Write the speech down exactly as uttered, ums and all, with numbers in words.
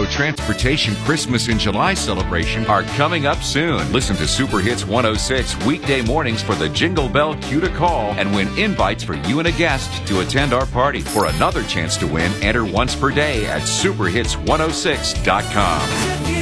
Metro Transportation Christmas in July celebration are coming up soon. Listen to Super Hits one oh six weekday mornings for the Jingle Bell cue to call and win invites for you and a guest to attend our party. For another chance to win, enter once per day at super hits one oh six dot com.